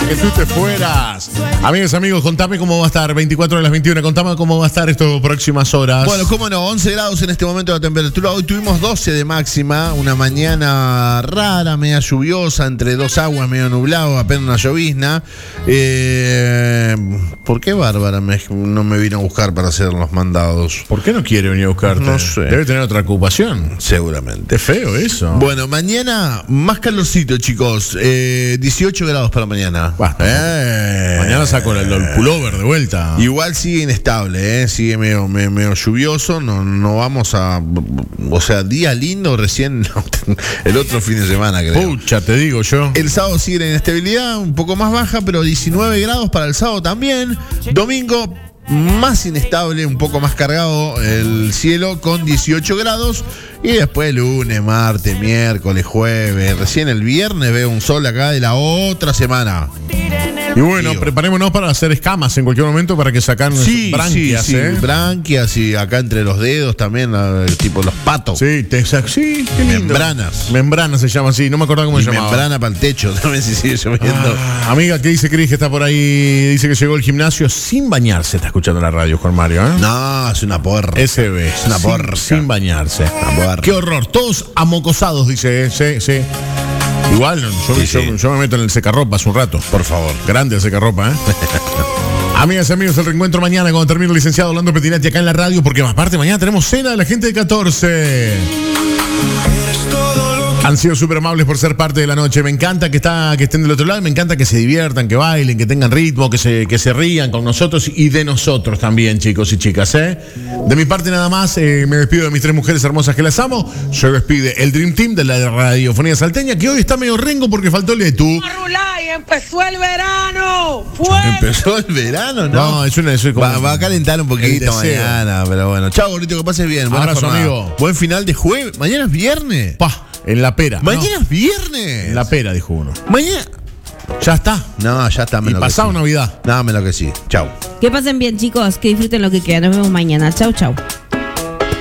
que tú te fueras. Amigos, contame cómo va a estar 24 de las 21. Contame cómo va a estar estas próximas horas. Bueno, cómo no, 11 grados en este momento la temperatura. Hoy tuvimos 12 de máxima, una mañana rara, media lluviosa, entre dos aguas, medio nublado, apenas una llovizna. ¿Por qué Bárbara no me vino a buscar para hacer los mandados? ¿Por qué no quiere venir a buscarte? No sé. Debe tener otra ocupación. Seguramente. Es feo eso. Bueno, mañana más calorcito, chicos. 18 grados para mañana. Mañana saco el pullover de vuelta. Igual sigue inestable, sigue medio lluvioso. No vamos a. O sea, día lindo recién el otro fin de semana, creo. Pucha, te digo yo. El sábado sigue la inestabilidad, un poco más baja, pero 19 grados para el sábado también. Domingo más inestable, un poco más cargado el cielo con 18 grados. Y después lunes, martes, miércoles, jueves. Recién el viernes veo un sol acá de la otra semana. Y bueno, preparémonos para hacer escamas en cualquier momento para que sacan branquias. Sí, branquias y acá entre los dedos también, tipo los patos. Sí, qué lindo. Membranas se llama así, no me acuerdo cómo se llama. Membrana para el techo, también si sigue lloviendo. Amiga, ¿qué dice Cris que está por ahí? Dice que llegó al gimnasio sin bañarse. Está escuchando la radio, Juan Mario, ¿eh? No, es una porra. SB. Es una porra. Sin bañarse. Una porra. Qué horror. Todos amocosados, dice. Sí. Igual, yo me meto en el secarropas un rato. Por favor. Grande el secarropa, ¿eh? Amigas y amigos, el reencuentro mañana cuando termine el licenciado Orlando Pettinati acá en la radio, porque aparte mañana tenemos cena de la gente de 14. Han sido súper amables por ser parte de la noche. Me encanta que estén del otro lado. Me encanta que se diviertan, que bailen, que tengan ritmo, que se rían con nosotros y de nosotros también, chicos y chicas, ¿eh? De mi parte nada más, me despido de mis tres mujeres hermosas que las amo. Se despide el Dream Team de la radiofonía salteña, que hoy está medio rengo porque faltó el de tú. Y empezó el verano. ¿Empezó el verano? No, va a calentar un poquito mañana, pero bueno. Chao, bonito, que pases bien. Abrazo, amigo. Buen final de jueves. Mañana es viernes. En la pera. Mañana es viernes. En la pera, dijo uno. Mañana. Ya está. No, ya está. Y pasado Navidad. No, menos que sí. Chau. Que pasen bien, chicos. Que disfruten lo que queda. Nos vemos mañana. Chau.